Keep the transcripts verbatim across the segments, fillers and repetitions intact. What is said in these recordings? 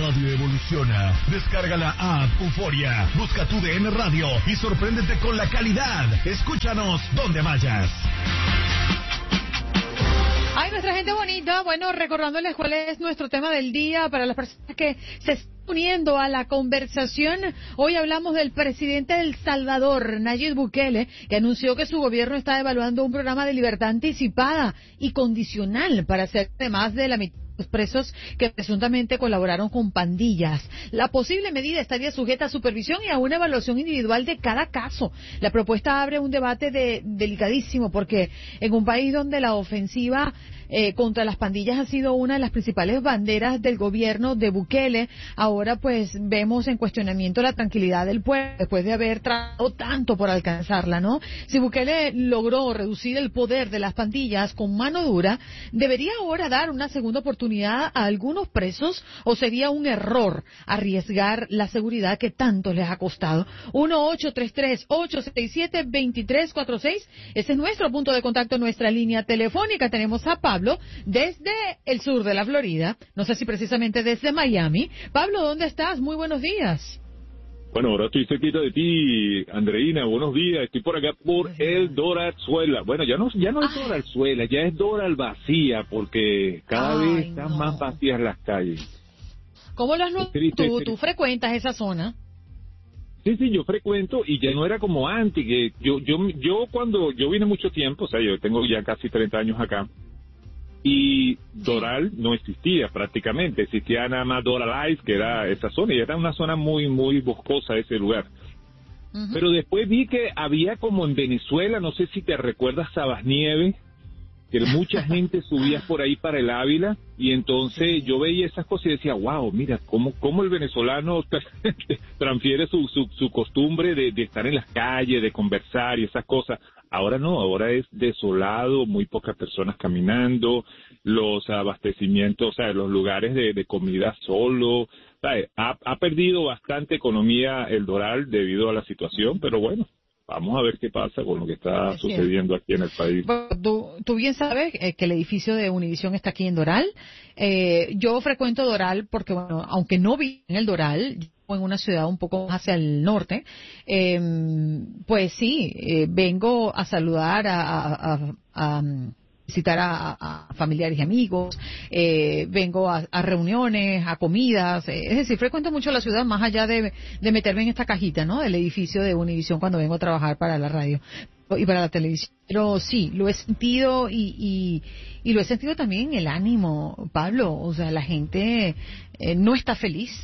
radio evoluciona. Descarga la app Euforia, busca tu D N Radio y sorpréndete con la calidad. Escúchanos donde vayas. Ay, nuestra gente bonita, bueno, recordándoles cuál es nuestro tema del día para las personas que se están uniendo a la conversación. Hoy hablamos del presidente de El Salvador, Nayib Bukele, que anunció que su gobierno está evaluando un programa de libertad anticipada y condicional para hacer más de la mitad de los presos que presuntamente colaboraron con pandillas. La posible medida estaría sujeta a supervisión y a una evaluación individual de cada caso. La propuesta abre un debate de, delicadísimo porque en un país donde la ofensiva eh, contra las pandillas ha sido una de las principales banderas del gobierno de Bukele, ahora pues vemos en cuestionamiento la tranquilidad del pueblo después de haber tratado tanto por alcanzarla, ¿no? Si Bukele logró reducir el poder de las pandillas con mano dura, ¿debería ahora dar una segunda oportunidad a algunos presos o sería un error arriesgar la seguridad que tanto les ha costado? uno ocho tres tres, ocho seis siete, dos tres cuatro seis, ese es nuestro punto de contacto, nuestra línea telefónica. Tenemos a Pablo desde el sur de la Florida, no sé si precisamente desde Miami. Pablo, ¿dónde estás? Muy buenos días. Bueno, ahora estoy cerquita de ti, Andreina, buenos días. Estoy por acá por el Doralzuela. Bueno, ya no ya no es Doralzuela, ya es Doral vacía, porque cada Ay, vez están no. más vacías las calles. ¿Cómo lo has Es triste, tú? es ¿Tú triste. frecuentas esa zona? Sí, sí, yo frecuento y ya no era como antes, que yo yo yo cuando yo vine mucho tiempo, o sea, yo tengo ya casi treinta años acá, y Doral no existía prácticamente, existía nada más Doral Ice, que era esa zona, y era una zona muy, muy boscosa ese lugar. Uh-huh. Pero después vi que había como en Venezuela, no sé si te recuerdas Sabasnieve, que mucha gente subía por ahí para el Ávila, y entonces yo veía esas cosas y decía, wow, mira, cómo, cómo el venezolano transfiere su, su, su costumbre de, de estar en las calles, de conversar y esas cosas. Ahora no, ahora es desolado, muy pocas personas caminando, los abastecimientos, o sea, los lugares de, de comida solo, ¿sabes? Ha, ha perdido bastante economía el Doral debido a la situación, pero bueno, vamos a ver qué pasa con lo que está es sucediendo aquí en el país. Bueno, tú, tú bien sabes eh, que el edificio de Univisión está aquí en Doral. Eh, yo frecuento Doral porque, bueno, aunque no vivo en el Doral, en una ciudad un poco más hacia el norte, eh, pues sí, eh, vengo a saludar, a, a, a, a visitar a, a familiares y amigos, eh, vengo a, a reuniones, a comidas, eh, es decir, frecuento mucho la ciudad más allá de, de meterme en esta cajita, ¿no?, del edificio de Univisión cuando vengo a trabajar para la radio y para la televisión. Pero sí, lo he sentido y, y, y lo he sentido también en el ánimo, Pablo, o sea, la gente eh, no está feliz.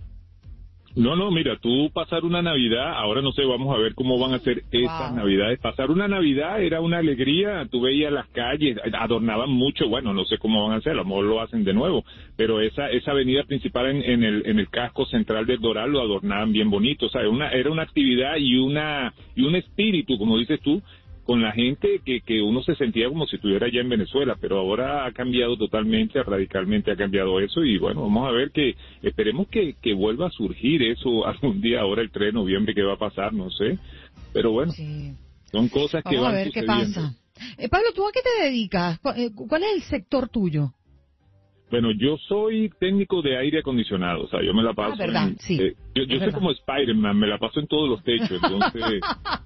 No, no, mira, tú pasar una Navidad, ahora no sé, vamos a ver cómo van a ser estas Wow. Navidades. Pasar una Navidad era una alegría, tú veías las calles, adornaban mucho, bueno, no sé cómo van a hacer, a lo mejor lo hacen de nuevo, pero esa esa avenida principal en, en el en el casco central del Doral lo adornaban bien bonito, o sea, una, era una actividad y una y un espíritu, como dices tú, con la gente que, que uno se sentía como si estuviera allá en Venezuela, pero ahora ha cambiado totalmente, radicalmente ha cambiado eso, y bueno, vamos a ver que, esperemos que, que vuelva a surgir eso algún día, ahora el tres de noviembre, ¿qué va a pasar? No sé, pero bueno, sí. Son cosas que Vamos van a ver sucediendo. qué pasa. Eh, Pablo, ¿tú a qué te dedicas? ¿Cuál es el sector tuyo? Bueno, yo soy técnico de aire acondicionado, o sea, yo me la paso... Ah, ¿verdad? En, sí. Eh, yo yo soy verdad. como Spider-Man, me la paso en todos los techos, entonces...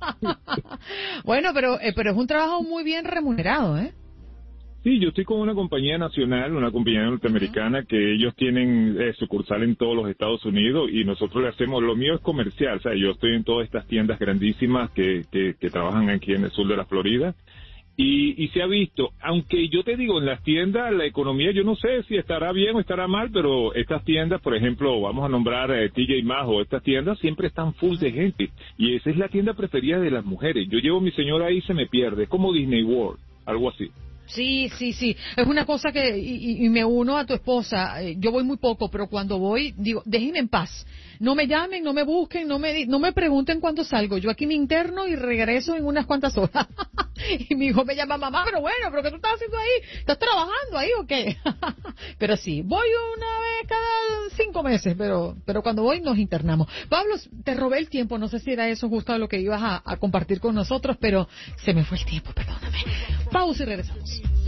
Bueno, pero eh, pero es un trabajo muy bien remunerado, ¿eh? Sí, yo estoy con una compañía nacional, una compañía norteamericana, que ellos tienen eh, sucursal en todos los Estados Unidos, y nosotros le hacemos, lo mío es comercial, o sea, yo estoy en todas estas tiendas grandísimas que, que, que trabajan aquí en el sur de la Florida, y, y se ha visto, aunque yo te digo, en las tiendas la economía, yo no sé si estará bien o estará mal, pero estas tiendas, por ejemplo, vamos a nombrar eh, T J Maxx, o estas tiendas siempre están full de gente, y esa es la tienda preferida de las mujeres. Yo llevo a mi señora ahí y se me pierde, es como Disney World, algo así. Sí, sí, sí. Es una cosa que, y, y me uno a tu esposa, eh, yo voy muy poco, pero cuando voy, digo, déjenme en paz. No me llamen, no me busquen, no me, no me pregunten cuándo salgo. Yo aquí me interno y regreso en unas cuantas horas. Y mi hijo me llama, mamá, pero bueno, ¿pero qué tú estás haciendo ahí? ¿Estás trabajando ahí o qué? Pero sí, voy una vez cada cinco meses, pero, pero cuando voy nos internamos. Pablo, te robé el tiempo, no sé si era eso justo lo que ibas a, a compartir con nosotros, pero se me fue el tiempo, perdóname. Pausa y regresamos.